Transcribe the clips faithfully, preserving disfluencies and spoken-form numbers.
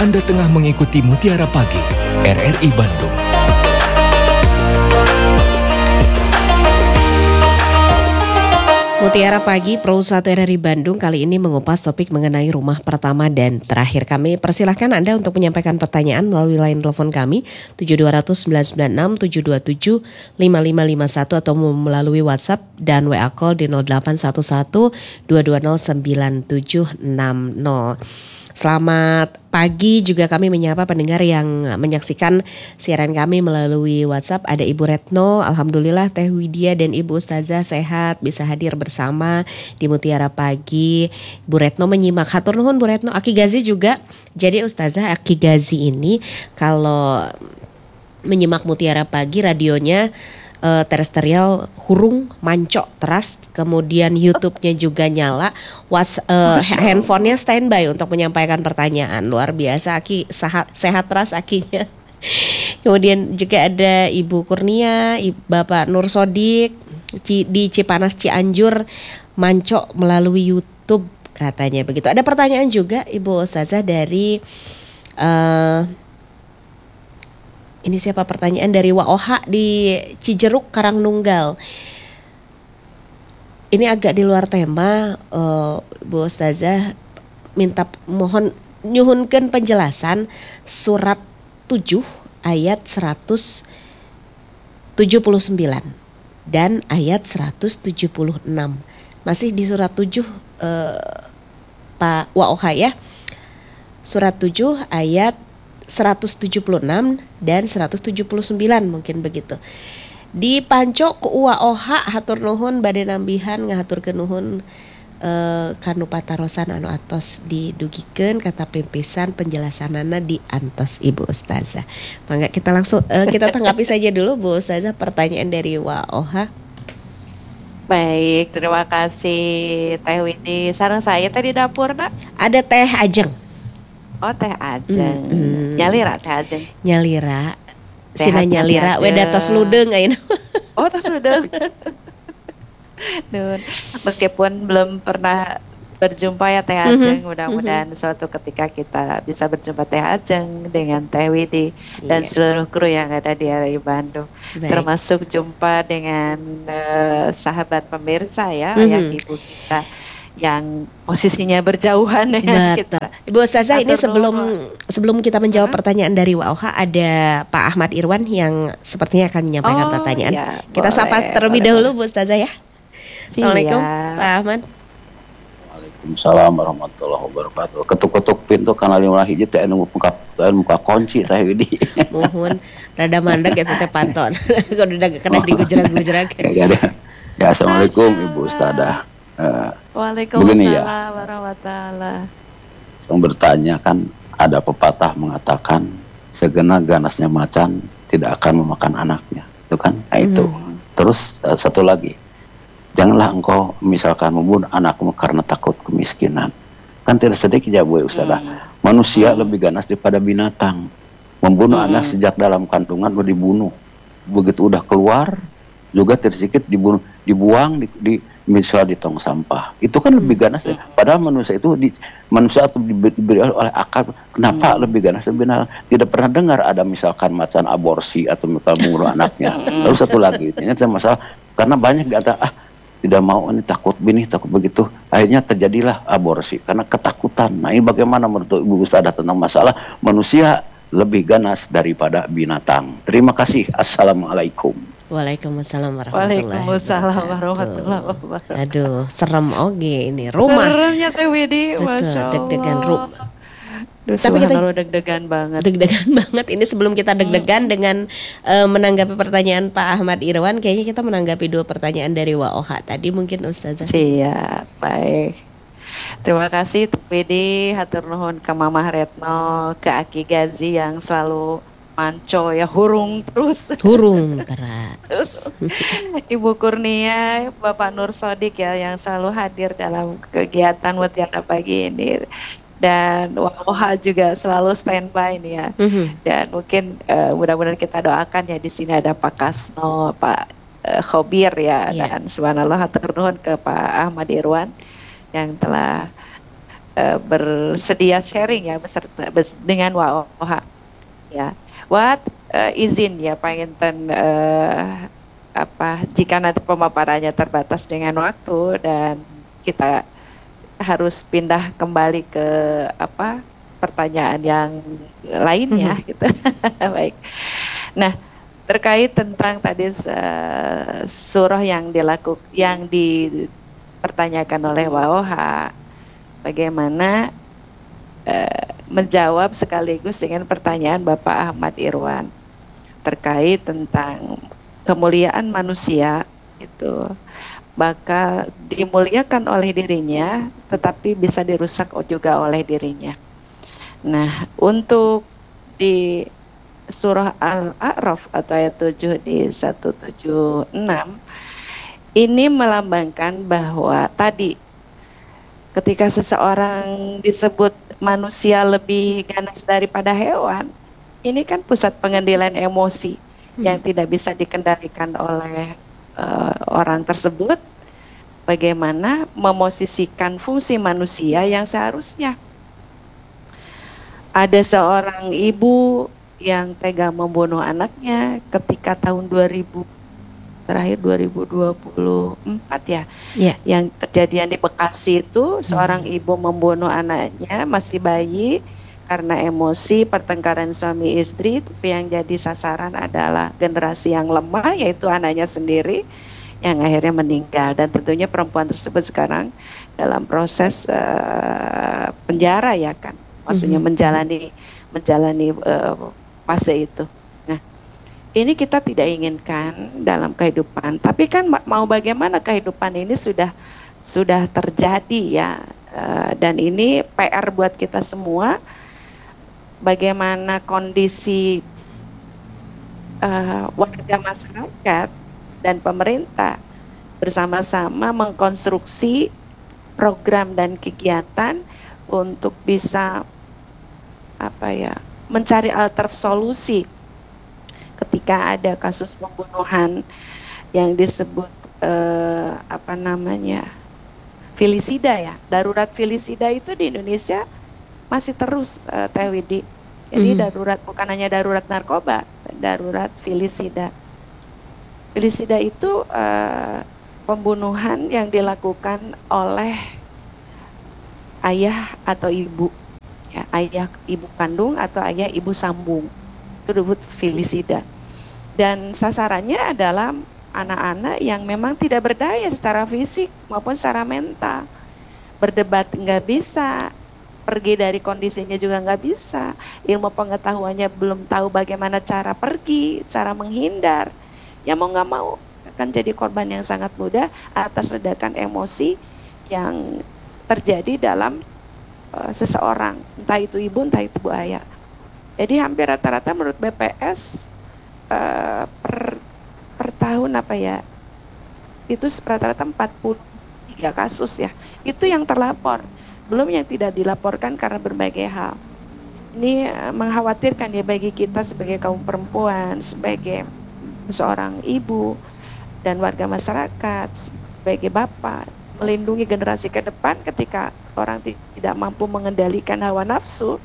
Anda tengah mengikuti Mutiara Pagi, R R I Bandung. Mutiara Pagi, Pro satu R R I Bandung kali ini mengupas topik mengenai rumah pertama dan terakhir. Kami persilahkan Anda untuk menyampaikan pertanyaan melalui line telepon kami tujuh dua nol nol sembilan sembilan enam tujuh dua tujuh lima lima lima satu atau melalui WhatsApp dan W A call di nol delapan satu satu dua dua nol sembilan tujuh enam nol. Selamat pagi juga kami menyapa pendengar yang menyaksikan siaran kami melalui WhatsApp. Ada Ibu Retno, Alhamdulillah Teh Widya dan Ibu Ustazah sehat bisa hadir bersama di Mutiara Pagi. Bu Retno menyimak, hatur nuhun Bu Retno. Aki Gazi juga, jadi Ustazah Aki Gazi ini kalau menyimak Mutiara Pagi radionya Uh, terestrial hurung mancok teras, kemudian YouTube-nya juga nyala, was uh, handphonenya standby untuk menyampaikan pertanyaan. Luar biasa, Aki sehat, sehat teras Akinya. Kemudian juga ada Ibu Kurnia, Bapak Nur Sodik Ci, di Cipanas Cianjur mancok melalui YouTube katanya begitu. Ada pertanyaan juga Ibu Ustazah dari uh, ini siapa, pertanyaan dari Waoha di Cijeruk Karangnunggal. Ini agak di luar tema, uh, Bu Ustazah minta mohon nyuhunkeun penjelasan surat tujuh ayat seratus tujuh puluh sembilan dan ayat seratus tujuh puluh enam. Masih di surat tujuh uh, Pak Waoha ya. Surat tujuh ayat seratus tujuh puluh enam dan seratus tujuh puluh sembilan mungkin begitu. Di panco ku Waoha hatur nuhun bade nambihan ngahaturkeun nuhun eh, kanu patarosan anu atos didugikeun kata pimpisan penjelasanana di antos Ibu Ustazah. Mangga kita langsung eh, kita tanggapi saja dulu Bu Ustazah pertanyaan dari Waoha. Baik, terima kasih Teh Widi. Sareng saya tadi dapur nak? Ada Teh Ajeng. Oh Teh Ajeng, mm-hmm. Nyalira Teh Ajeng. Nyalira, sina nyalira, weda tos ludeng ayeuna. Oh tos ludeng. Nun, meskipun belum pernah berjumpa ya Teh Ajeng, mm-hmm. mudah-mudahan mm-hmm. suatu ketika kita bisa berjumpa Teh Ajeng dengan Teh Widi yeah. dan seluruh kru yang ada di R R I Bandung. Baik. Termasuk jumpa dengan uh, sahabat pemirsa ya, mm-hmm. ayah ibu kita yang posisinya berjauhan dengan kita. Ibu Ustazah, ini sebelum sebelum kita menjawab uh-huh. pertanyaan dari Waoha, ada Pak Ahmad Irwan yang sepertinya akan menyampaikan oh, pertanyaan. Ya, kita boleh, sapa terlebih boleh, dahulu Bu Ustazah ya. Assalamualaikum Pak Ahmad. Waalaikumsalam warahmatullahi wabarakatuh. Ketuk-ketuk pintu kana lima hiji teh anu muka muka kunci teh Widi. Mohon rada mandeg eta teh panton. Kudu kena digujrag-gujrag. Ya, assalamualaikum Ibu Ustazah. Uh, Waalaikumsalam ya, warahmatullahi. Saya bertanya, kan ada pepatah mengatakan segenap ganasnya macan tidak akan memakan anaknya, itu kan? Nah, itu. Hmm. Terus uh, satu lagi, janganlah engkau misalkan membunuh anakmu karena takut kemiskinan. Kan tidak sedikit ya Bu Ustazah. Hmm. Manusia hmm. lebih ganas daripada binatang. Membunuh hmm. anak sejak dalam kandungan udah dibunuh. Begitu udah keluar juga tersikit dibunuh, dibuang di, di misalnya di tong sampah. Itu kan lebih ganas ya. Padahal manusia itu di, manusia itu diberi, diberi oleh akal. Kenapa hmm. lebih ganas lebih ganas? Tidak pernah dengar ada misalkan macan aborsi atau misalkan membunuh anaknya. Lalu satu lagi, ini masalah karena banyak di antara ah tidak mau, ini takut bini takut begitu. Akhirnya terjadilah aborsi karena ketakutan. Nah, ini bagaimana menurut Ibu Ustazah tentang masalah manusia lebih ganas daripada binatang? Terima kasih. Assalamualaikum. Waalaikumsalam warahmatullahi Waalaikumsalam warahmatullahi wabarakatuh. Aduh, serem oge ini rumah. Seremnya Teh Widi, Masya Allah. Deg-degan rumah. Duh, tapi kita deg-degan banget. Deg-degan banget. Ini sebelum kita deg-degan hmm. dengan uh, menanggapi pertanyaan Pak Ahmad Irwan, kayaknya kita menanggapi dua pertanyaan dari Waoha tadi mungkin Ustazah. Siap, baik. Terima kasih Teh Widi, hatur nuhun ke Mamah Retno, ke Aki Gazi yang selalu manco ya hurung terus hurung terus Ibu Kurnia, Bapak Nur Sodik ya yang selalu hadir dalam kegiatan Mutiara Pagi ini, dan Waoha juga selalu standby nih ya. Mm-hmm. Dan mungkin uh, mudah-mudahan kita doakan ya, di sini ada Pak Kasno, Pak uh, Khobir ya, yeah. dan subhanallah hatur nuhun ke Pak Ahmad Irwan yang telah uh, bersedia sharing ya beserta bes, dengan W O H ya. Wat uh, izin ya panginten uh, apa jika nanti pemaparannya terbatas dengan waktu dan kita harus pindah kembali ke apa pertanyaan yang lainnya mm-hmm. gitu. Baik. Nah, terkait tentang tadi uh, surah yang dilakukan yang dipertanyakan oleh W O H, bagaimana uh, menjawab sekaligus dengan pertanyaan Bapak Ahmad Irwan terkait tentang kemuliaan manusia itu bakal dimuliakan oleh dirinya tetapi bisa dirusak juga oleh dirinya. Nah, untuk di surah Al-A'raf atau ayat tujuh di seratus tujuh puluh enam ini melambangkan bahwa tadi ketika seseorang disebut manusia lebih ganas daripada hewan, ini kan pusat pengendalian emosi hmm. yang tidak bisa dikendalikan oleh uh, orang tersebut. Bagaimana memosisikan fungsi manusia yang seharusnya. Ada seorang ibu yang tega membunuh anaknya ketika tahun dua ribu terakhir dua ribu dua puluh empat ya, yeah. yang kejadian di Bekasi itu seorang hmm. ibu membunuh anaknya masih bayi karena emosi pertengkaran suami istri. Yang jadi sasaran adalah generasi yang lemah, yaitu anaknya sendiri yang akhirnya meninggal, dan tentunya perempuan tersebut sekarang dalam proses uh, penjara ya kan, maksudnya hmm. menjalani menjalani uh, fase itu. Nah, ini kita tidak inginkan dalam kehidupan, tapi kan mau bagaimana kehidupan ini sudah sudah terjadi ya, uh, dan ini P R buat kita semua. Bagaimana kondisi uh, warga masyarakat dan pemerintah bersama-sama mengkonstruksi program dan kegiatan untuk bisa apa ya mencari alternatif solusi ketika ada kasus pembunuhan yang disebut uh, apa namanya filisida ya, darurat filisida itu di Indonesia masih terus uh, Teh Widi. Jadi mm-hmm. darurat bukan hanya darurat narkoba, darurat filisida. Filisida itu uh, pembunuhan yang dilakukan oleh ayah atau ibu, ya, ayah ibu kandung atau ayah ibu sambung. Itu disebut filisida. Dan sasarannya adalah anak-anak yang memang tidak berdaya secara fisik maupun secara mental. Berdebat nggak bisa, pergi dari kondisinya juga nggak bisa, ilmu pengetahuannya belum tahu bagaimana cara pergi, cara menghindar, ya mau nggak mau akan jadi korban yang sangat mudah atas ledakan emosi yang terjadi dalam uh, seseorang, entah itu ibu, entah itu bu ayah. Jadi hampir rata-rata menurut B P S uh, per, per tahun apa ya, itu rata-rata empat puluh tiga kasus ya, itu yang terlapor. Belum yang tidak dilaporkan karena berbagai hal. Ini mengkhawatirkan ya bagi kita sebagai kaum perempuan, sebagai seorang ibu dan warga masyarakat, sebagai bapak, melindungi generasi ke depan ketika orang tidak mampu mengendalikan hawa nafsu,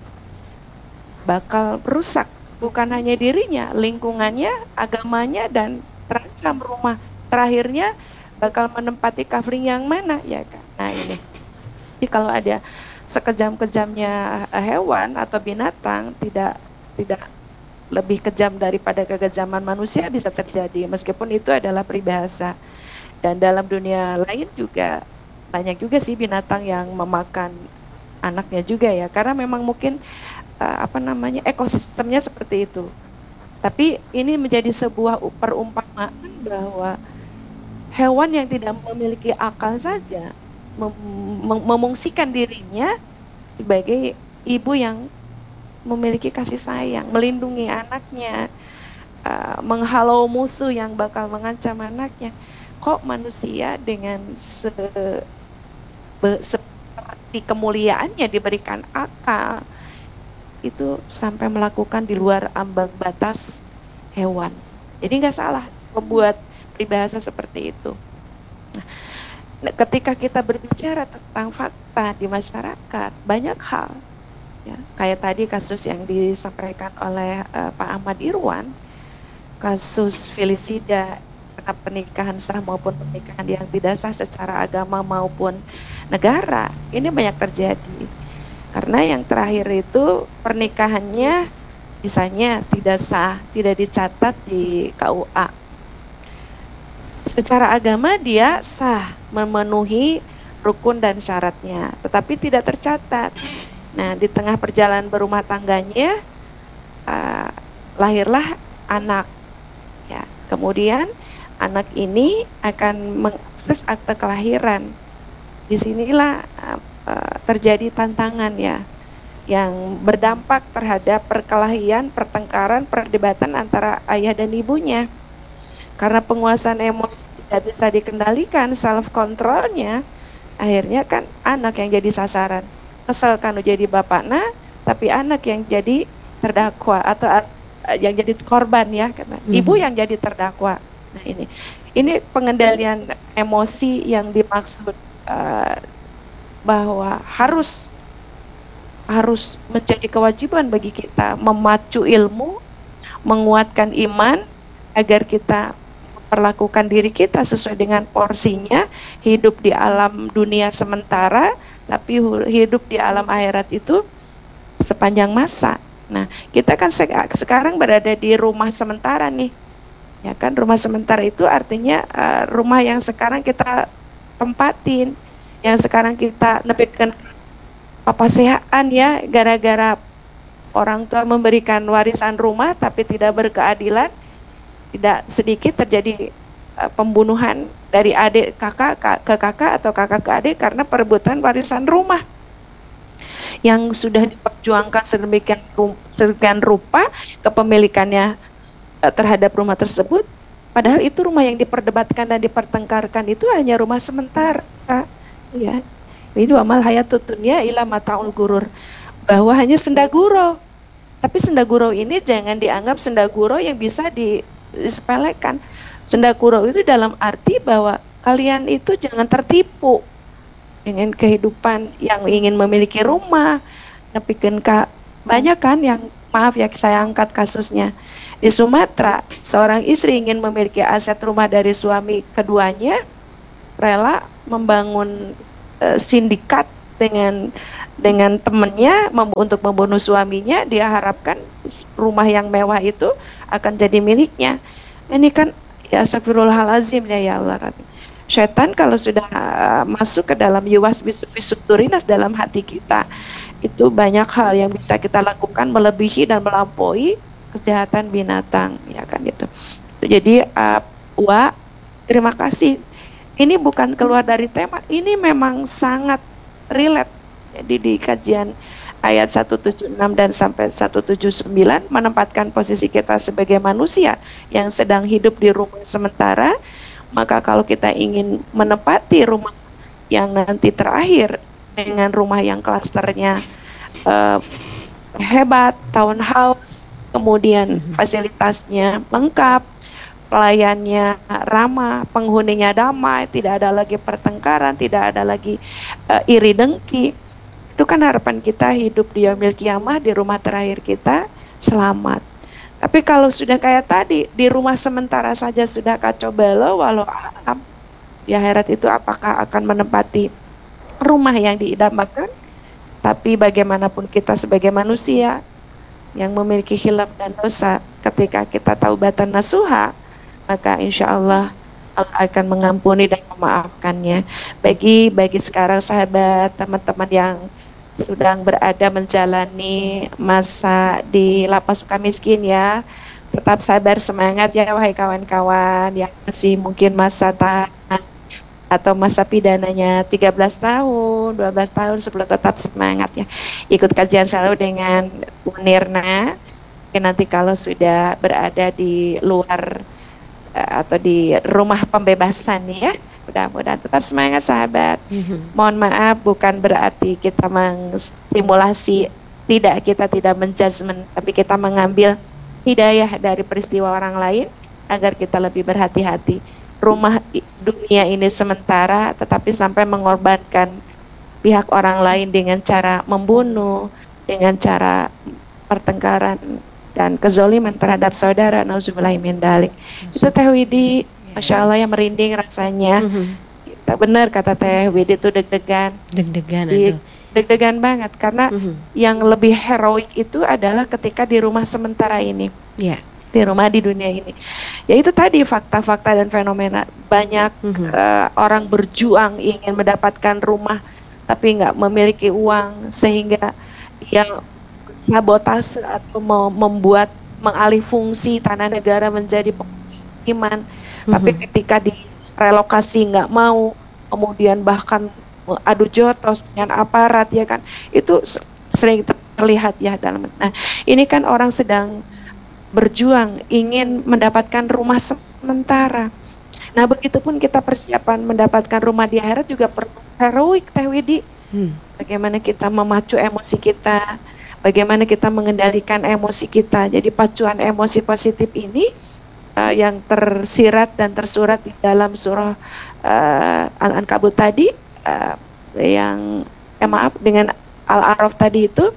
bakal rusak bukan hanya dirinya, lingkungannya, agamanya, dan terancam rumah terakhirnya bakal menempati kafling yang mana ya kan. Nah ini. Jadi kalau ada sekejam-kejamnya hewan atau binatang, tidak tidak lebih kejam daripada kekejaman manusia bisa terjadi, meskipun itu adalah peribahasa. Dan dalam dunia lain juga banyak juga sih binatang yang memakan anaknya juga ya, karena memang mungkin uh, apa namanya ekosistemnya seperti itu. Tapi ini menjadi sebuah perumpamaan bahwa hewan yang tidak memiliki akal saja Mem- memungsikan dirinya sebagai ibu yang memiliki kasih sayang, melindungi anaknya, uh, menghalau musuh yang bakal mengancam anaknya. Kok manusia dengan se- be- seperti kemuliaannya diberikan akal itu sampai melakukan di luar ambang batas hewan. Jadi nggak salah membuat peribahasa seperti itu. Nah, Nah, ketika kita berbicara tentang fakta di masyarakat, banyak hal, ya, kayak tadi kasus yang disampaikan oleh uh, Pak Ahmad Irwan, kasus filisida karena pernikahan sah maupun pernikahan yang tidak sah secara agama maupun negara, ini banyak terjadi. Karena yang terakhir itu pernikahannya misalnya tidak sah, tidak dicatat di K U A. Secara agama dia sah, memenuhi rukun dan syaratnya, tetapi tidak tercatat. Nah, di tengah perjalanan berumah tangganya uh, lahirlah anak. Ya, kemudian anak ini akan mengakses akte kelahiran. Disinilah uh, uh, terjadi tantangan ya, yang berdampak terhadap perkelahian, pertengkaran, perdebatan antara ayah dan ibunya. Karena penguasaan emosi tidak bisa dikendalikan, self controlnya, akhirnya kan anak yang jadi sasaran. Kesel kan jadi bapaknya, tapi anak yang jadi terdakwa atau yang jadi korban ya, karena hmm. ibu yang jadi terdakwa. Nah ini, ini pengendalian emosi yang dimaksud uh, bahwa harus harus menjadi kewajiban bagi kita memacu ilmu, menguatkan iman agar kita perlakukan diri kita sesuai dengan porsinya, hidup di alam dunia sementara, tapi hidup di alam akhirat itu sepanjang masa. Nah, kita kan se- sekarang berada di rumah sementara nih, ya kan? Rumah sementara itu artinya uh, rumah yang sekarang kita tempatin, yang sekarang kita nepikan papasehaan ya, gara-gara orang tua memberikan warisan rumah tapi tidak berkeadilan. Tidak sedikit terjadi uh, pembunuhan dari adik kakak ke kakak atau kakak ke adik karena perebutan warisan rumah yang sudah diperjuangkan sedemikian, sedemikian rupa kepemilikannya uh, terhadap rumah tersebut. Padahal itu rumah yang diperdebatkan dan dipertengkarkan itu hanya rumah sementara. Ya, ini amal hayatut dunya ila mataul gurur, bahwa hanya sendaguro. Tapi sendaguro ini jangan dianggap sendaguro yang bisa di disepelekan. Sendaguro itu dalam arti bahwa kalian itu jangan tertipu dengan kehidupan yang ingin memiliki rumah. Tapi kan banyak kan yang, maaf ya saya angkat kasusnya di Sumatera, seorang istri ingin memiliki aset rumah dari suami keduanya, rela membangun uh, sindikat dengan dengan temannya mem- untuk membunuh suaminya. Dia harapkan rumah yang mewah itu akan jadi miliknya. Ini kan ya astagfirullahalazim ya, ya Allah. Syaitan kalau sudah uh, masuk ke dalam yuwas bisuturinas dalam hati kita, itu banyak hal yang bisa kita lakukan melebihi dan melampaui kejahatan binatang, ya kan gitu. Jadi uh, Wa, terima kasih. Ini bukan keluar dari tema, ini memang sangat relate. Jadi di kajian ayat seratus tujuh puluh enam dan sampai seratus tujuh puluh sembilan menempatkan posisi kita sebagai manusia yang sedang hidup di rumah sementara. Maka kalau kita ingin menempati rumah yang nanti terakhir dengan rumah yang klasternya uh, hebat, townhouse, kemudian fasilitasnya lengkap, pelayannya ramah, penghuninya damai, tidak ada lagi pertengkaran, tidak ada lagi uh, iri dengki. Itu kan harapan kita hidup di yaumil qiyamah, di rumah terakhir kita selamat. Tapi kalau sudah kayak tadi, di rumah sementara saja sudah kacau balau, walau alam, di akhirat itu apakah akan menempati rumah yang diidamkan? Tapi bagaimanapun kita sebagai manusia yang memiliki khilaf dan dosa, ketika kita taubatan nasuha, maka insya Allah Allah akan mengampuni dan memaafkannya. Bagi bagi sekarang sahabat, teman-teman yang sedang berada menjalani masa di lapas suka miskin ya, tetap sabar, semangat ya wahai kawan-kawan yang masih mungkin masa tahanan atau masa pidananya tiga belas tahun, dua belas tahun, sebelum tetap semangat ya. Ikut kajian selalu dengan Bu Nirna. Mungkin nanti kalau sudah berada di luar uh, atau di rumah pembebasan nih ya, mudah-mudahan tetap semangat sahabat. Mm-hmm. Mohon maaf, bukan berarti kita menstimulasi, tidak, kita tidak menjudgment, tapi kita mengambil hidayah dari peristiwa orang lain agar kita lebih berhati-hati rumah i- dunia ini sementara, tetapi sampai mengorbankan pihak orang lain dengan cara membunuh, dengan cara pertengkaran dan kezoliman terhadap saudara, nauzubillahi min dalik. Itu Teh Widi, Masya Allah ya, merinding rasanya. Mhm. Kita benar kata Teh Widi itu deg-degan, Deg-degan, Di- aduh. deg-degan banget karena Mhm. yang lebih heroik itu adalah ketika di rumah sementara ini, Ya. di rumah di dunia ini. Ya itu tadi fakta-fakta dan fenomena banyak Mhm. eh, orang berjuang ingin mendapatkan rumah tapi nggak memiliki uang sehingga yang sabotase atau mau membuat mengalih fungsi tanah negara menjadi pemukiman. Tapi Mhm. ketika direlokasi nggak mau, kemudian bahkan adu jotos dengan aparat ya kan, itu se- sering terlihat ya dalam. Nah ini kan orang sedang berjuang ingin mendapatkan rumah sementara. Nah begitupun kita persiapan mendapatkan rumah di akhirat juga perlu heroik Teh Widi. Hmm. Bagaimana kita memacu emosi kita, bagaimana kita mengendalikan emosi kita. Jadi pacuan emosi positif ini uh, yang tersirat dan tersurat di dalam surah uh, Al-Ankabut tadi, uh, yang eh, maaf dengan Al-A'raf tadi itu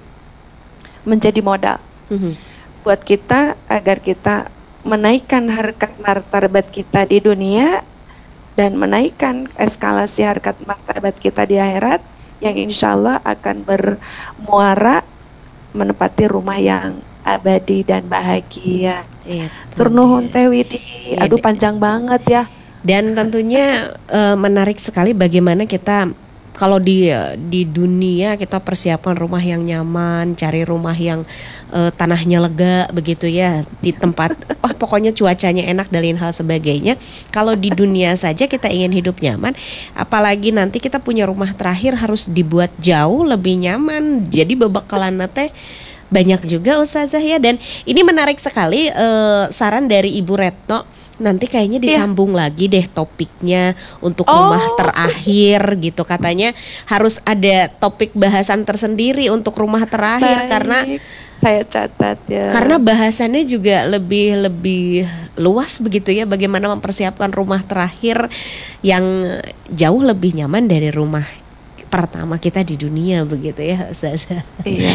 menjadi modal Mhm. buat kita agar kita menaikkan harkat martabat kita di dunia dan menaikkan eskalasi harkat martabat kita di akhirat yang insya Allah akan bermuara menempati rumah yang abadi dan bahagia. Itu Turnuhun dia. Teh Widi, Iya, aduh deh. panjang banget ya. Dan tentunya eh, menarik sekali bagaimana kita kalau di di dunia kita persiapkan rumah yang nyaman, cari rumah yang eh, tanahnya lega begitu ya, di tempat oh pokoknya cuacanya enak dan lain hal sebagainya. Kalau di dunia saja kita ingin hidup nyaman, apalagi nanti kita punya rumah terakhir harus dibuat jauh lebih nyaman. Jadi bebekalan teh banyak juga Ustazah ya, dan ini menarik sekali eh, saran dari Ibu Retno. Nanti kayaknya disambung lagi deh topiknya untuk Oh. rumah terakhir gitu, katanya harus ada topik bahasan tersendiri untuk rumah terakhir. Baik, karena saya catat ya. karena bahasannya juga lebih lebih luas begitu ya, bagaimana mempersiapkan rumah terakhir yang jauh lebih nyaman dari rumah pertama kita di dunia begitu ya Ustazah. Iya,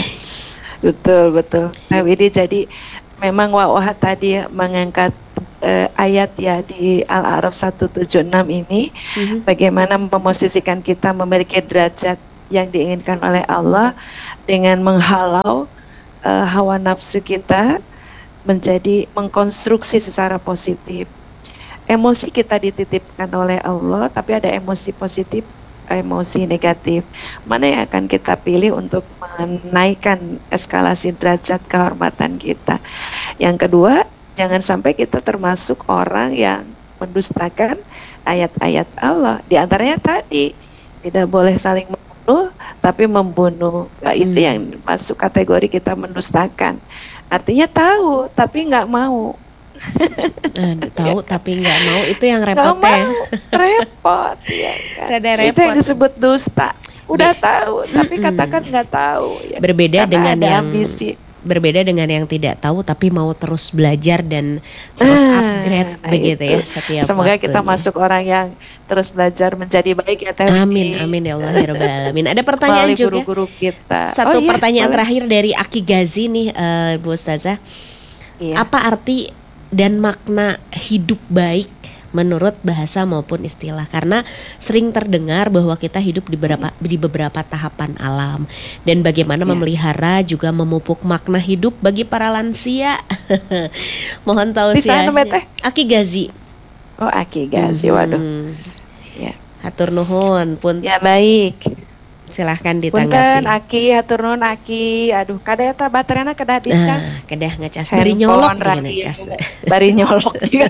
betul betul. Nah, ini jadi memang Wah tadi mengangkat eh, ayat ya di Al-A'raf seratus tujuh puluh enam ini, Mhm. bagaimana memposisikan kita memiliki derajat yang diinginkan oleh Allah dengan menghalau eh, hawa nafsu kita menjadi mengkonstruksi secara positif. Emosi kita dititipkan oleh Allah, tapi ada emosi positif, emosi negatif. Mana yang akan kita pilih untuk menaikkan eskalasi derajat kehormatan kita? Yang kedua, jangan sampai kita termasuk orang yang mendustakan ayat-ayat Allah. Di antaranya tadi, tidak boleh saling membunuh, tapi membunuh. Nah, itu Hmm. yang masuk kategori kita mendustakan. Artinya tahu, tapi nggak mau. Aduh, tahu tapi nggak mau, itu yang Nggak repot ya. mau, repot. Ya, kan? Rada Itu yang repot. disebut dusta. Udah Be- tahu, tapi Mm-mm. katakan nggak tahu. Ya. Berbeda Karena dengan ada yang ambisi. berbeda dengan yang tidak tahu tapi mau terus belajar dan terus Ah, upgrade nah begitu itu. ya setiap Semoga kita waktunya. masuk orang yang terus belajar menjadi baik ya Teh Amin Widi. amin ya Allah ya Rabbal alamin. Ada pertanyaan Melalui juga. guru-guru kita. Satu Oh, iya, pertanyaan boleh. terakhir dari Aki Gazi nih eh, Bu Ustazah. Iya. Apa arti dan makna hidup baik menurut bahasa maupun istilah? Karena sering terdengar bahwa kita hidup di beberapa di beberapa tahapan alam, dan bagaimana Ya. memelihara juga memupuk makna hidup bagi para lansia. Mohon Di sana, tausiahnya. Teh? Aki Gazi. Oh, Aki Gazi, waduh. Hmm. Ya. Hatur nuhun pun, Ya baik. silahkan Punten ditanggapi. Aki, hatur nuhun Aki. Aduh, kada eta baterainya kada Nah, dicas. kedah ngecas bari nyolok juga ngecas. Bari nyolok juga.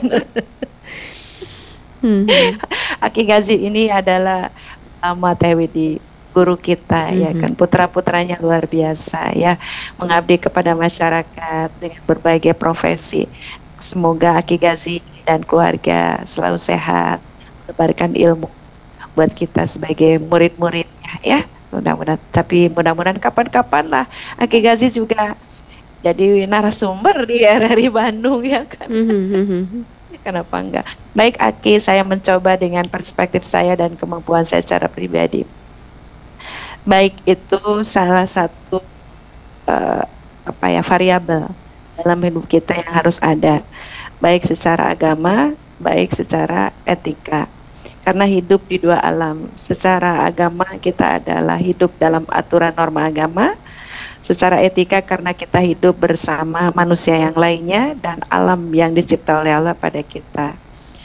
Hmm. Aki Gazi ini adalah Mama Teh Widi, guru kita ya Mhm. kan, putra-putranya luar biasa ya, mengabdi kepada masyarakat dengan berbagai profesi. Semoga Aki Gazi dan keluarga selalu sehat, menebarkan ilmu buat kita sebagai murid-muridnya ya. Mudah-mudahan, tapi mudah-mudahan kapan-kapan lah Aki Gazi juga jadi narasumber di R R I Bandung ya kan. Mhm. Kenapa enggak? Baik Aki, saya mencoba dengan perspektif saya dan kemampuan saya secara pribadi. Baik itu salah satu uh, apa ya variabel dalam hidup kita yang harus ada, baik secara agama, baik secara etika. Karena hidup di dua alam. Secara agama kita adalah hidup dalam aturan norma agama. Secara etika karena kita hidup bersama manusia yang lainnya dan alam yang dicipta oleh Allah pada kita.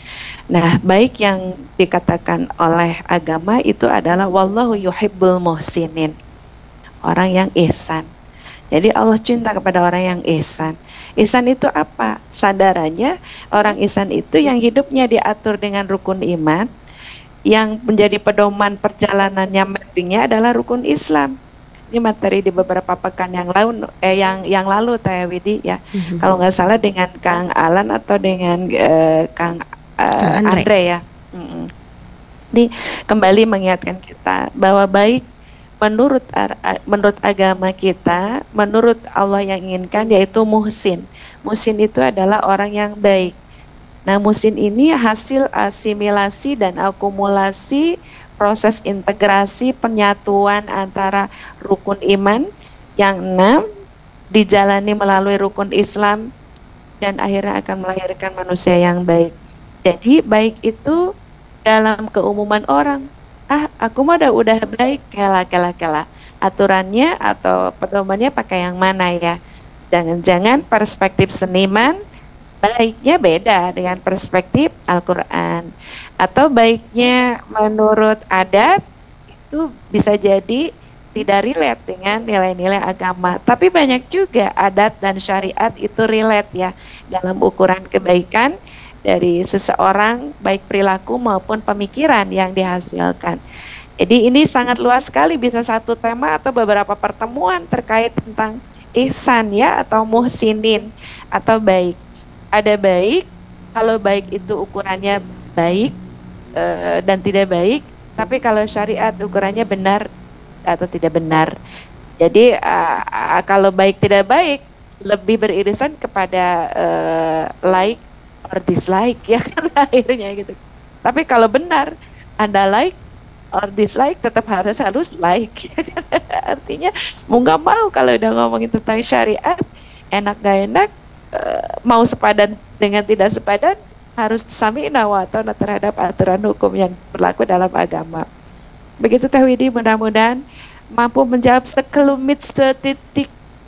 Nah, baik yang dikatakan oleh agama itu adalah wallahu yuhibbul muhsinin. Orang yang ihsan. Jadi Allah cinta kepada orang yang ihsan. Ihsan itu apa? Sadarannya orang ihsan itu yang hidupnya diatur dengan rukun iman, yang menjadi pedoman perjalanannya mappingnya adalah rukun Islam. Ini materi di beberapa pekan yang lalu, eh, yang yang lalu Teh Widi ya, mm-hmm. kalau nggak salah dengan Kang Alan atau dengan eh, Kang, eh, Kang Andre. Andre ya. Mm-hmm. Ini kembali mengingatkan kita bahwa baik menurut menurut agama kita, menurut Allah yang inginkan yaitu muhsin. Muhsin itu adalah orang yang baik. Nah, muhsin ini hasil asimilasi dan akumulasi proses integrasi penyatuan antara rukun iman yang enam dijalani melalui rukun Islam dan akhirnya akan melahirkan manusia yang baik. Jadi baik itu dalam keumuman orang, ah aku mah udah, udah baik, kela kela kela. Aturannya atau pedomannya pakai yang mana ya? Jangan-jangan perspektif seniman baiknya beda dengan perspektif Al-Quran. Atau baiknya menurut adat itu bisa jadi tidak relate dengan nilai-nilai agama. Tapi banyak juga adat dan syariat itu relate ya dalam ukuran kebaikan dari seseorang, baik perilaku maupun pemikiran yang dihasilkan. Jadi ini sangat luas sekali, bisa satu tema atau beberapa pertemuan terkait tentang ihsan ya atau muhsinin atau baik. Ada baik, kalau baik itu ukurannya baik e, dan tidak baik, tapi kalau syariat ukurannya benar atau tidak benar. Jadi e, kalau baik tidak baik lebih beririsan kepada e, like or dislike ya kan akhirnya gitu. Tapi kalau benar Anda like or dislike tetap harus harus like. Artinya mau nggak mau kalau udah ngomongin tentang syariat enak gak enak, mau sepadan dengan tidak sepadan harus sami'na wa ta'na terhadap aturan hukum yang berlaku dalam agama. Begitu Teh Widi, mudah-mudahan mampu menjawab sekelumit setitik